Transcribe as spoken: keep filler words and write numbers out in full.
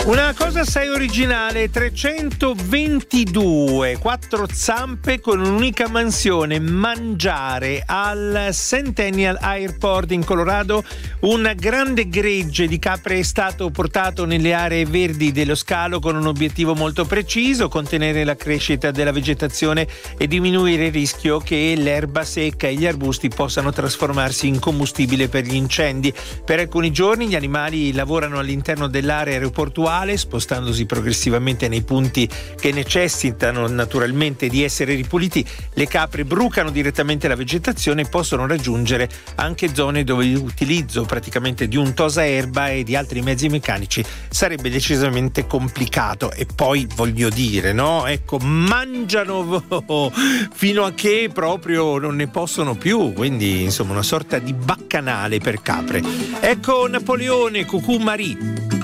Una cosa assai originale, trecentoventidue, quattro zampe con un'unica mansione, mangiare. Al Centennial Airport in Colorado un grande gregge di capre è stato portato nelle aree verdi dello scalo con un obiettivo molto preciso: contenere la crescita della vegetazione e diminuire il rischio che l'erba secca e gli arbusti possano trasformarsi in combustibile per gli incendi. Per alcuni giorni gli animali lavorano all'interno dell'area aeroportuale, spostandosi progressivamente nei punti che necessitano naturalmente di essere ripuliti. Le capre brucano direttamente la vegetazione e possono raggiungere anche zone dove l'utilizzo praticamente di un tosaerba e di altri mezzi meccanici sarebbe decisamente complicato. E poi voglio dire, no? Ecco, mangiano fino a che proprio non ne possono più, quindi insomma una sorta di baccanale per capre. Ecco Napoleone, Cucù Marie.